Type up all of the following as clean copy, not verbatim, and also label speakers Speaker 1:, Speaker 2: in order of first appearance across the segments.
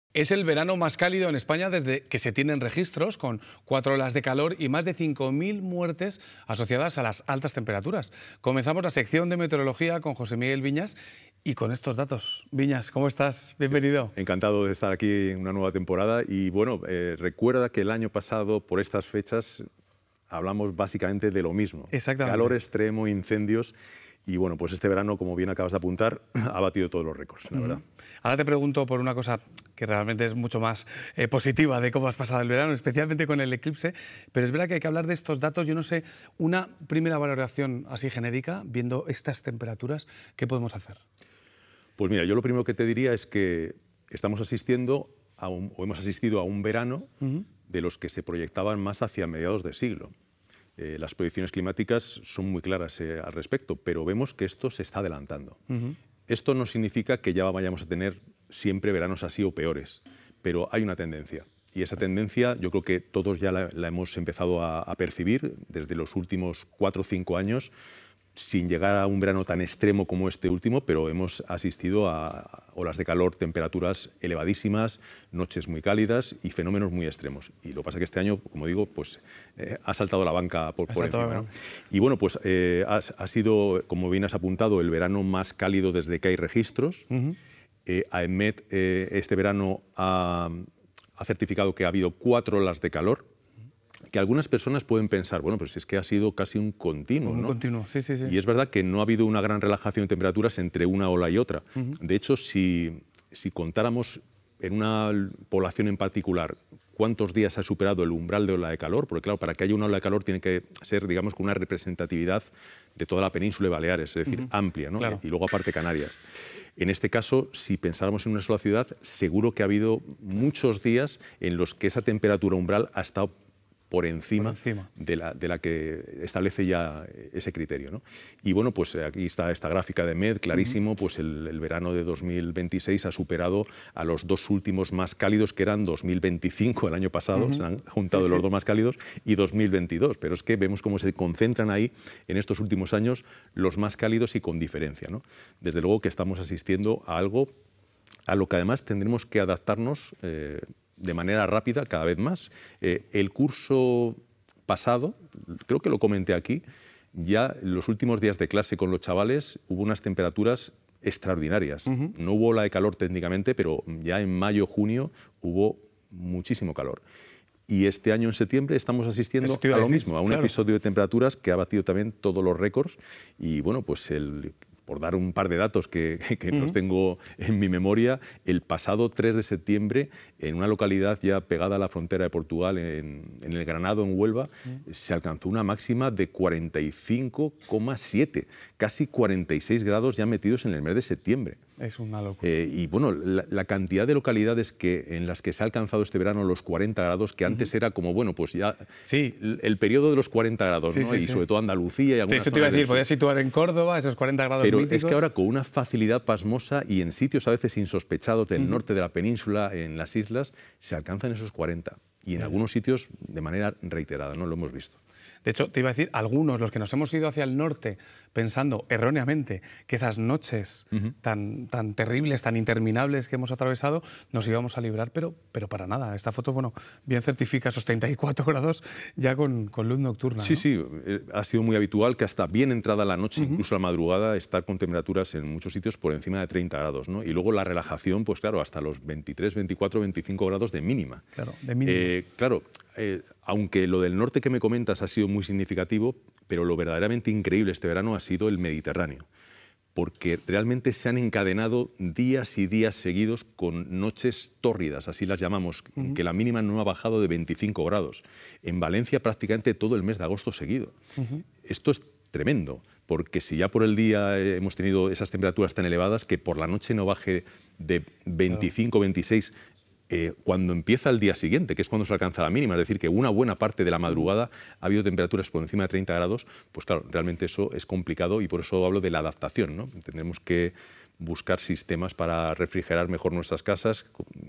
Speaker 1: Es el verano más cálido en España desde que se tienen registros, con 4 olas de calor y más de 5.000 muertes asociadas a las altas temperaturas. Comenzamos la sección de meteorología con José Miguel Viñas y con estos datos. Viñas, ¿cómo estás? Bienvenido.
Speaker 2: Encantado de estar aquí en una nueva temporada y bueno, recuerda que el año pasado por estas fechas hablamos básicamente de lo mismo.
Speaker 1: Exactamente.
Speaker 2: Calor extremo, incendios. Y bueno, pues este verano, como bien acabas de apuntar, ha batido todos los récords, la verdad.
Speaker 1: Ahora te pregunto por una cosa que realmente es mucho más positiva de cómo has pasado el verano, especialmente con el eclipse, pero es verdad que hay que hablar de estos datos. Yo no sé, una primera valoración así genérica, viendo estas temperaturas, ¿qué podemos hacer?
Speaker 2: Pues mira, yo lo primero que te diría es que estamos asistiendo hemos asistido a un verano de los que se proyectaban más hacia mediados de siglo. Las proyecciones climáticas son muy claras al respecto, pero vemos que esto se está adelantando. Esto no significa que ya vayamos a tener siempre veranos así o peores, pero hay una tendencia. Y esa tendencia yo creo que todos ya la hemos empezado a percibir desde los últimos 4 o 5 años, sin llegar a un verano tan extremo como este último, pero hemos asistido a olas de calor, temperaturas elevadísimas, noches muy cálidas y fenómenos muy extremos. Y lo que pasa es que este año, como digo, pues ha saltado la banca por encima, ¿no? Y bueno, pues ha sido, como bien has apuntado, el verano más cálido desde que hay registros. AEMET este verano ha certificado que ha habido 4 olas de calor, que algunas personas pueden pensar, bueno, pues es que ha sido casi un continuo, ¿no?
Speaker 1: Un continuo, sí.
Speaker 2: Y es verdad que no ha habido una gran relajación de temperaturas entre una ola y otra. De hecho, si contáramos en una población en particular cuántos días ha superado el umbral de ola de calor, porque claro, para que haya una ola de calor tiene que ser, digamos, con una representatividad de toda la península de Baleares, es decir, amplia, ¿no?
Speaker 1: Claro.
Speaker 2: Y luego aparte Canarias. En este caso, si pensáramos en una sola ciudad, seguro que ha habido muchos días en los que esa temperatura umbral ha estado por encima de la que establece ya ese criterio, ¿no? Y bueno, pues aquí está esta gráfica de MED, clarísimo, pues el verano de 2026 ha superado a los 2 últimos más cálidos, que eran 2025, el año pasado, se han juntado los 2 más cálidos, y 2022, pero es que vemos cómo se concentran ahí, en estos últimos años, los más cálidos y con diferencia, ¿no? Desde luego que estamos asistiendo a algo a lo que además tendremos que adaptarnos de manera rápida cada vez más. El curso pasado, creo que lo comenté aquí, ya en los últimos días de clase con los chavales hubo unas temperaturas extraordinarias. No hubo ola de calor técnicamente, pero ya en mayo, junio hubo muchísimo calor. Y este año en septiembre estamos asistiendo a lo mismo, a un episodio de temperaturas que ha batido también todos los récords. Y bueno, pues por dar un par de datos que los tengo en mi memoria, el pasado 3 de septiembre, en una localidad ya pegada a la frontera de Portugal, en el Granado, en Huelva, se alcanzó una máxima de 45,7, casi 46 grados ya metidos en el mes de septiembre.
Speaker 1: Es una locura.
Speaker 2: Y bueno, la cantidad de localidades en las que se ha alcanzado este verano los 40 grados, que antes era como, bueno, pues ya el periodo de los 40 grados, ¿no? Y sobre todo Andalucía y algunas
Speaker 1: zonas. Eso te iba a decir, podías situar en Córdoba esos 40 grados
Speaker 2: Pero
Speaker 1: míticos.
Speaker 2: Es que ahora con una facilidad pasmosa y en sitios a veces insospechados del norte de la península, en las islas, se alcanzan esos 40. Y en algunos sitios de manera reiterada, ¿no? Lo hemos visto.
Speaker 1: De hecho, te iba a decir, algunos, los que nos hemos ido hacia el norte, pensando erróneamente que esas noches tan terribles, tan interminables que hemos atravesado, nos íbamos a librar, pero para nada. Esta foto, bueno, bien certifica esos 34 grados ya con luz nocturna,
Speaker 2: Sí,
Speaker 1: ¿no?
Speaker 2: sí, ha sido muy habitual que hasta bien entrada la noche, incluso la madrugada, estar con temperaturas en muchos sitios por encima de 30 grados, ¿no? Y luego la relajación, pues claro, hasta los 23, 24, 25 grados de mínima.
Speaker 1: Claro, de mínima.
Speaker 2: Aunque lo del norte que me comentas ha sido muy significativo, pero lo verdaderamente increíble este verano ha sido el Mediterráneo, porque realmente se han encadenado días y días seguidos con noches tórridas, así las llamamos, que la mínima no ha bajado de 25 grados. En Valencia prácticamente todo el mes de agosto seguido. Esto es tremendo, porque si ya por el día hemos tenido esas temperaturas tan elevadas, que por la noche no baje de 25, 26, cuando empieza el día siguiente, que es cuando se alcanza la mínima, es decir, que una buena parte de la madrugada ha habido temperaturas por encima de 30 grados, pues claro, realmente eso es complicado y por eso hablo de la adaptación, ¿no? Tendremos que buscar sistemas para refrigerar mejor nuestras casas,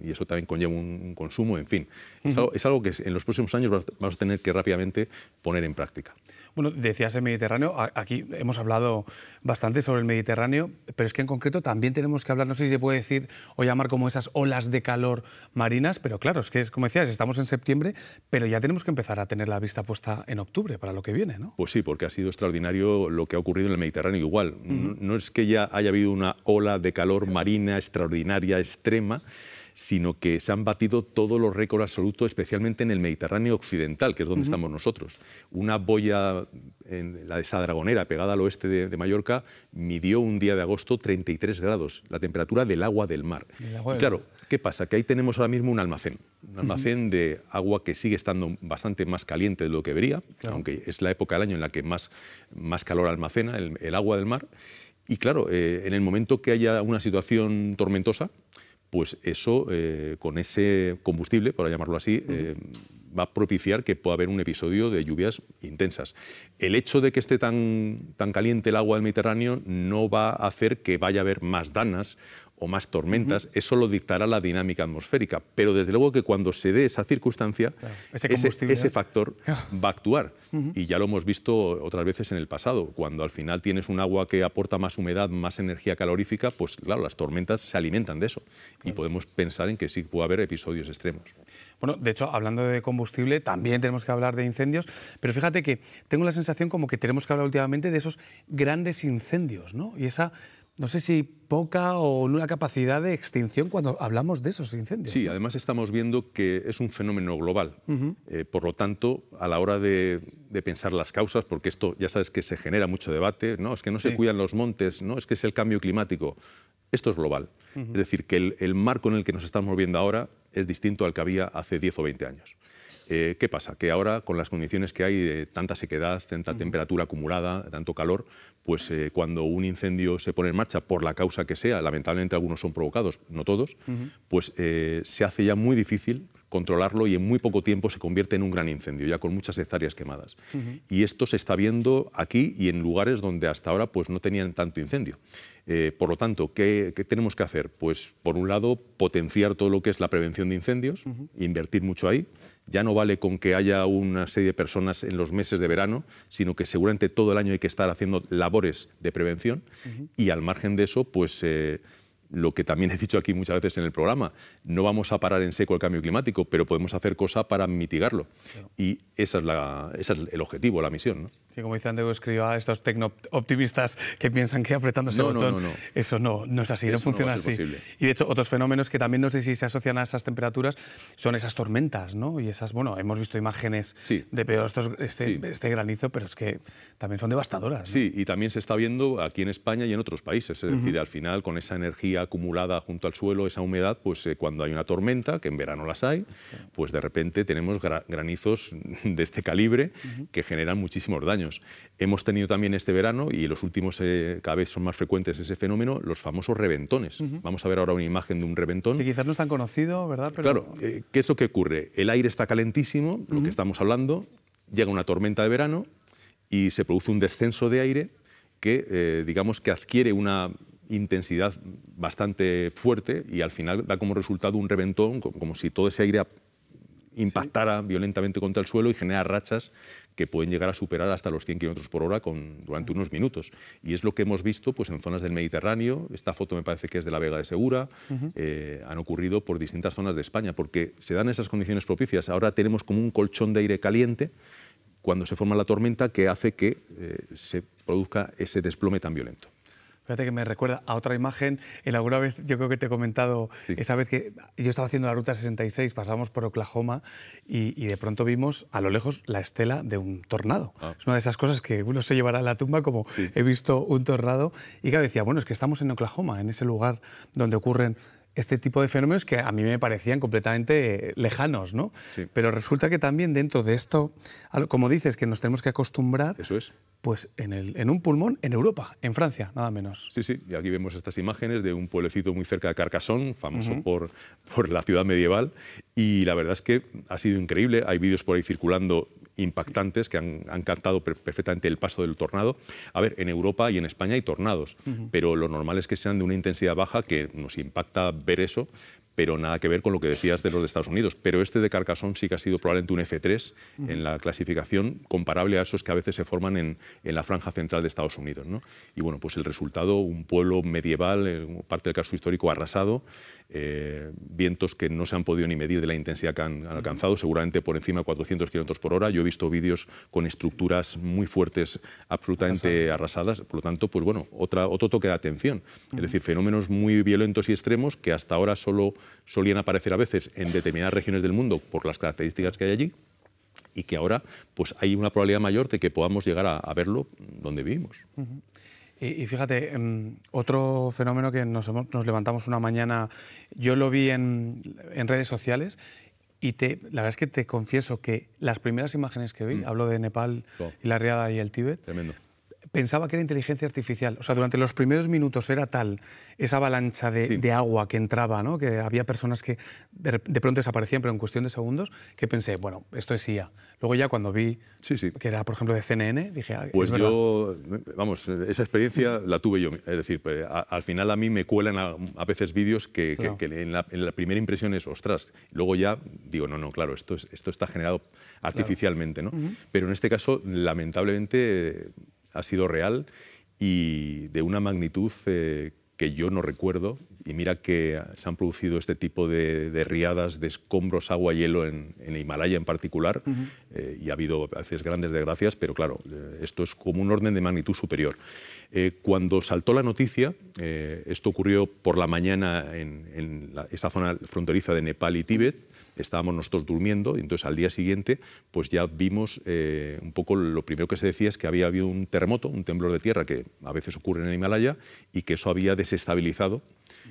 Speaker 2: y eso también conlleva un consumo, en fin. Es algo que en los próximos años vamos a tener que rápidamente poner en práctica.
Speaker 1: Bueno, decías el Mediterráneo, aquí hemos hablado bastante sobre el Mediterráneo, pero es que en concreto también tenemos que hablar, no sé si se puede decir o llamar como esas olas de calor marinas, pero claro, es que como decías, estamos en septiembre, pero ya tenemos que empezar a tener la vista puesta en octubre para lo que viene, ¿no?
Speaker 2: Pues sí, porque ha sido extraordinario lo que ha ocurrido en el Mediterráneo igual. No es que ya haya habido una ola de calor marina extraordinaria, extrema, sino que se han batido todos los récords absolutos, especialmente en el Mediterráneo occidental, que es donde estamos nosotros. Una boya, la de Sadragonera, pegada al oeste de Mallorca, midió un día de agosto 33 grados, la temperatura del agua del mar. Y claro, ¿qué pasa? Que ahí tenemos ahora mismo un almacén de agua que sigue estando bastante más caliente de lo que debería, aunque es la época del año en la que más calor almacena el agua del mar. Y claro, en el momento que haya una situación tormentosa, pues eso, con ese combustible, por llamarlo así, va a propiciar que pueda haber un episodio de lluvias intensas. El hecho de que esté tan caliente el agua del Mediterráneo no va a hacer que vaya a haber más danas o más tormentas, eso lo dictará la dinámica atmosférica. Pero desde luego que cuando se dé esa circunstancia, ese factor va a actuar. Y ya lo hemos visto otras veces en el pasado. Cuando al final tienes un agua que aporta más humedad, más energía calorífica, pues claro, las tormentas se alimentan de eso. Y podemos pensar en que sí puede haber episodios extremos.
Speaker 1: Bueno, de hecho, hablando de combustible, también tenemos que hablar de incendios, pero fíjate que tengo la sensación como que tenemos que hablar últimamente de esos grandes incendios, ¿no? Y esa, no sé si poca o nula capacidad de extinción cuando hablamos de esos incendios.
Speaker 2: Sí,
Speaker 1: ¿no?
Speaker 2: además estamos viendo que es un fenómeno global. Por lo tanto, a la hora de pensar las causas, porque esto ya sabes que se genera mucho debate, no, es que no se cuidan los montes, no, es que es el cambio climático. Esto es global. Es decir, que el marco en el que nos estamos moviendo ahora es distinto al que había hace 10 o 20 años. ¿Qué pasa? Que ahora, con las condiciones que hay de tanta sequedad, tanta temperatura acumulada, tanto calor, pues cuando un incendio se pone en marcha, por la causa que sea, lamentablemente algunos son provocados, no todos, pues se hace ya muy difícil controlarlo y en muy poco tiempo se convierte en un gran incendio, ya con muchas hectáreas quemadas. Y esto se está viendo aquí y en lugares donde hasta ahora pues, no tenían tanto incendio. Por lo tanto, ¿qué tenemos que hacer? Pues, por un lado, potenciar todo lo que es la prevención de incendios, invertir mucho ahí. Ya no vale con que haya una serie de personas en los meses de verano, sino que seguramente todo el año hay que estar haciendo labores de prevención y al margen de eso, pues lo que también he dicho aquí muchas veces en el programa, no vamos a parar en seco el cambio climático, pero podemos hacer cosas para mitigarlo. Claro. Y ese es el objetivo, la misión, ¿no?
Speaker 1: Sí, como dice Andreu Escrivá, estos tecno-optimistas que piensan que apretando ese botón, eso no es así, no funciona así. Y de hecho, otros fenómenos que también no sé si se asocian a esas temperaturas son esas tormentas, ¿no? Y esas, bueno, hemos visto imágenes de peor este granizo, pero es que también son devastadoras, ¿no?
Speaker 2: Sí, y también se está viendo aquí en España y en otros países, es decir, al final con esa energía acumulada junto al suelo, esa humedad, pues cuando hay una tormenta, que en verano las hay, pues de repente tenemos granizos de este calibre que generan muchísimos daños. Hemos tenido también este verano, y los últimos cada vez son más frecuentes ese fenómeno, los famosos reventones. Vamos a ver ahora una imagen de un reventón.
Speaker 1: Que quizás no es tan conocido, ¿verdad? Pero...
Speaker 2: Claro, ¿qué es lo que ocurre? El aire está calentísimo, lo que estamos hablando, llega una tormenta de verano y se produce un descenso de aire que, digamos, que adquiere una intensidad bastante fuerte y al final da como resultado un reventón, como si todo ese aire impactara violentamente contra el suelo y genera rachas que pueden llegar a superar hasta los 100 km por hora durante unos minutos. Y es lo que hemos visto pues, en zonas del Mediterráneo. Esta foto me parece que es de la Vega de Segura. Han ocurrido por distintas zonas de España, porque se dan esas condiciones propicias. Ahora tenemos como un colchón de aire caliente cuando se forma la tormenta que hace que se produzca ese desplome tan violento.
Speaker 1: Fíjate que me recuerda a otra imagen. En alguna vez yo creo que te he comentado esa vez que yo estaba haciendo la Ruta 66, pasamos por Oklahoma y de pronto vimos a lo lejos la estela de un tornado. Es una de esas cosas que uno se llevará a la tumba como he visto un tornado. Y claro, decía, bueno, es que estamos en Oklahoma, en ese lugar donde ocurren este tipo de fenómenos que a mí me parecían completamente lejanos, ¿no? Pero resulta que también dentro de esto, como dices, que nos tenemos que acostumbrar...
Speaker 2: Eso es.
Speaker 1: Pues en un pulmón en Europa, en Francia, nada menos.
Speaker 2: Sí, y aquí vemos estas imágenes de un pueblecito muy cerca de Carcassonne, famoso por la ciudad medieval, y la verdad es que ha sido increíble. Hay vídeos por ahí circulando impactantes que han captado perfectamente el paso del tornado. A ver, en Europa y en España hay tornados, pero lo normal es que sean de una intensidad baja, que nos impacta ver eso, pero nada que ver con lo que decías de los de Estados Unidos. Pero este de Carcassonne sí que ha sido probablemente un F3 en la clasificación, comparable a esos que a veces se forman en la franja central de Estados Unidos, ¿no? Y bueno, pues el resultado, un pueblo medieval, parte del casco histórico arrasado, vientos que no se han podido ni medir de la intensidad que han alcanzado, seguramente por encima de 400 kilómetros por hora. Yo he visto vídeos con estructuras muy fuertes, absolutamente arrasadas. Por lo tanto, pues bueno, otro toque de atención. Es decir, fenómenos muy violentos y extremos que hasta ahora solo solían aparecer a veces en determinadas regiones del mundo por las características que hay allí, y que ahora pues hay una probabilidad mayor de que podamos llegar a verlo donde vivimos.
Speaker 1: Y fíjate, otro fenómeno que nos levantamos una mañana, yo lo vi en redes sociales y la verdad es que te confieso que las primeras imágenes que vi, hablo de Nepal y la riada y el Tíbet,
Speaker 2: Tremendo.
Speaker 1: Pensaba que era inteligencia artificial. O sea, durante los primeros minutos era tal esa avalancha de agua que entraba, ¿no? Que había personas que de pronto desaparecían, pero en cuestión de segundos, que pensé, bueno, esto es IA. Luego ya cuando vi que era, por ejemplo, de CNN, dije,
Speaker 2: pues
Speaker 1: es
Speaker 2: yo, vamos, esa experiencia la tuve yo. Es decir, al final a mí me cuelan a veces vídeos que en la primera impresión es, ostras. Luego ya digo, no, claro, esto está generado artificialmente, ¿no? Pero en este caso, lamentablemente, ha sido real y de una magnitud que yo no recuerdo. Y mira que se han producido este tipo de riadas de escombros, agua, hielo en el Himalaya en particular, y ha habido a veces grandes desgracias, pero claro, esto es como un orden de magnitud superior. Cuando saltó la noticia, esto ocurrió por la mañana en esa zona fronteriza de Nepal y Tíbet. Estábamos nosotros durmiendo y entonces al día siguiente pues ya vimos un poco lo primero que se decía es que había habido un terremoto, un temblor de tierra que a veces ocurre en el Himalaya y que eso había desestabilizado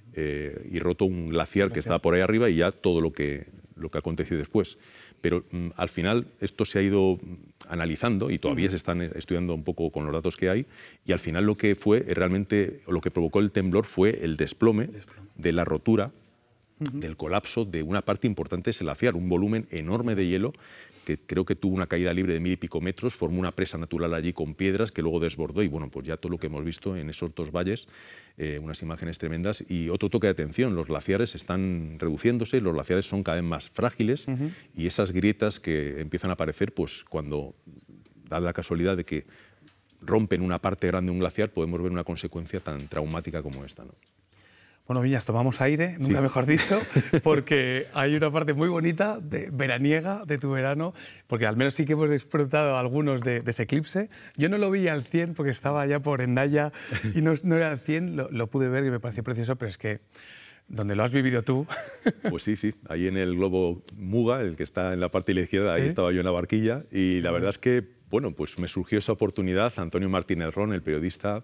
Speaker 2: y roto un glaciar que estaba por ahí arriba y ya todo lo que aconteció después. Pero al final esto se ha ido analizando y todavía se están estudiando un poco con los datos que hay y al final lo que fue realmente, lo que provocó el temblor fue el desplome de la rotura, del colapso de una parte importante del glaciar, un volumen enorme de hielo que creo que tuvo una caída libre de 1000 y pico metros, formó una presa natural allí con piedras que luego desbordó y bueno, pues ya todo lo que hemos visto en esos dos valles, unas imágenes tremendas. Y otro toque de atención, los glaciares están reduciéndose, los glaciares son cada vez más frágiles y esas grietas que empiezan a aparecer, pues cuando da la casualidad de que rompen una parte grande de un glaciar, podemos ver una consecuencia tan traumática como esta, ¿no?
Speaker 1: Bueno, Viñas, tomamos aire, nunca mejor dicho, porque hay una parte muy bonita, veraniega, de tu verano, porque al menos sí que hemos disfrutado algunos de ese eclipse. Yo no lo vi al 100 porque estaba ya por Hendaya y no era al 100, lo pude ver y me pareció precioso, pero es que donde lo has vivido tú...
Speaker 2: Pues sí, ahí en el globo Muga, el que está en la parte de la izquierda, ahí estaba yo en la barquilla y la verdad es que, bueno, pues me surgió esa oportunidad. Antonio Martínez Ron, el periodista...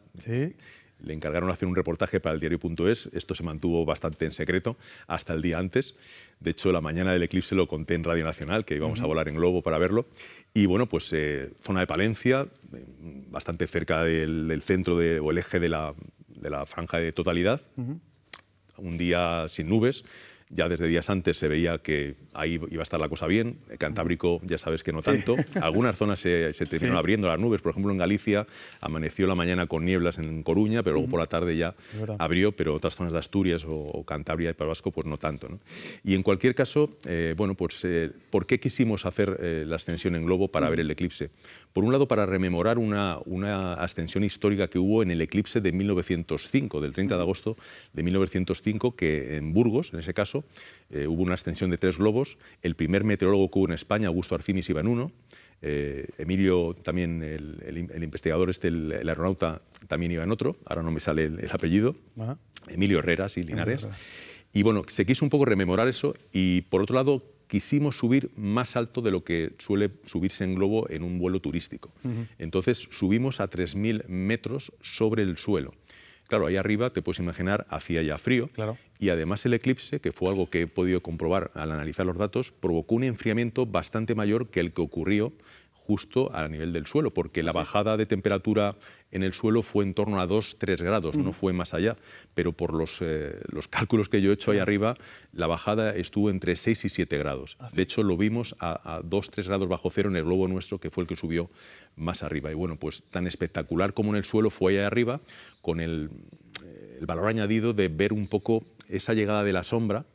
Speaker 2: Le encargaron hacer un reportaje para el diario.es. Esto se mantuvo bastante en secreto hasta el día antes. De hecho, la mañana del eclipse lo conté en Radio Nacional, que íbamos a volar en globo para verlo. Y bueno, pues zona de Palencia, bastante cerca del centro o el eje de la franja de totalidad. Un día sin nubes. Ya desde días antes se veía que ahí iba a estar la cosa bien. El Cantábrico ya sabes que no tanto. Algunas zonas se terminaron abriendo las nubes. Por ejemplo, en Galicia amaneció la mañana con nieblas en Coruña, pero luego por la tarde ya abrió, pero otras zonas de Asturias o Cantabria y País Vasco pues no tanto, ¿no? Y en cualquier caso, bueno, pues ¿por qué quisimos hacer la ascensión en globo para ver el eclipse? Por un lado, para rememorar una ascensión histórica que hubo en el eclipse de 1905, del 30 de agosto de 1905, que en Burgos, en ese caso, hubo una ascensión de 3 globos. El primer meteorólogo que hubo en España, Augusto Arcinis, iba en uno. Emilio, también el investigador, el aeronauta, también iba en otro. Ahora no me sale el apellido. Emilio Herrera, sí, Linares. Y bueno, se quiso un poco rememorar eso y, por otro lado, quisimos subir más alto de lo que suele subirse en globo en un vuelo turístico. Entonces subimos a 3000 metros sobre el suelo. Claro, ahí arriba, te puedes imaginar, hacía ya frío. Y además el eclipse, que fue algo que he podido comprobar al analizar los datos, provocó un enfriamiento bastante mayor que el que ocurrió justo a nivel del suelo, porque la bajada de temperatura en el suelo fue en torno a 2-3 grados, no fue más allá, pero por los cálculos que yo he hecho ahí arriba, la bajada estuvo entre 6 y 7 grados. De hecho, lo vimos a 2-3 grados bajo cero en el globo nuestro, que fue el que subió más arriba. Y bueno, pues tan espectacular como en el suelo fue allá arriba, con el valor añadido de ver un poco esa llegada de la sombra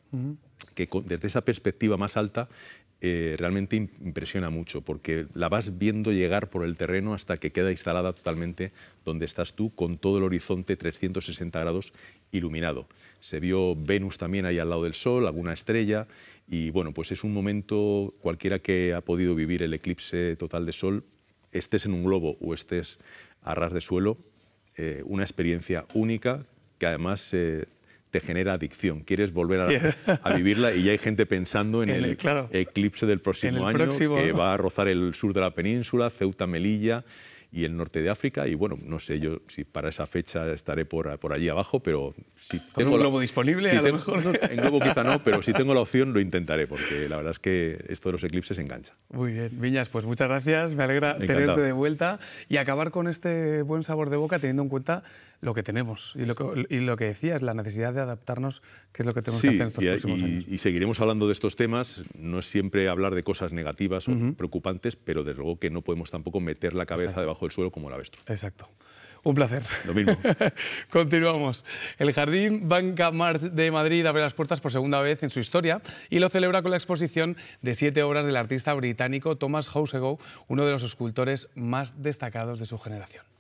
Speaker 2: que desde esa perspectiva más alta realmente impresiona mucho, porque la vas viendo llegar por el terreno hasta que queda instalada totalmente donde estás tú, con todo el horizonte 360 grados iluminado. Se vio Venus también ahí al lado del Sol, alguna estrella, y bueno, pues es un momento, cualquiera que ha podido vivir el eclipse total de Sol, estés en un globo o estés a ras de suelo, una experiencia única que además te genera adicción. Quieres volver a vivirla, y ya hay gente pensando en el eclipse del próximo año, que va a rozar el sur de la península, Ceuta, Melilla y el norte de África. Y bueno, no sé yo si para esa fecha estaré por allí abajo, pero si
Speaker 1: ¿Con un globo disponible? A lo mejor.
Speaker 2: No, en globo quizá no, pero si tengo la opción lo intentaré, porque la verdad es que esto de los eclipses engancha.
Speaker 1: Muy bien, Viñas, pues muchas gracias, me alegra tenerte de vuelta y acabar con este buen sabor de boca teniendo en cuenta lo que tenemos y lo que decías, la necesidad de adaptarnos, que es lo que tenemos que hacer en estos próximos años.
Speaker 2: Y seguiremos hablando de estos temas, no es siempre hablar de cosas negativas o preocupantes, pero desde luego que no podemos tampoco meter la cabeza debajo del suelo como el avestruz.
Speaker 1: Exacto. Un placer.
Speaker 2: Lo mismo.
Speaker 1: Continuamos. El Jardín Banca March de Madrid abre las puertas por segunda vez en su historia y lo celebra con la exposición de 7 obras del artista británico Thomas Houseago, uno de los escultores más destacados de su generación.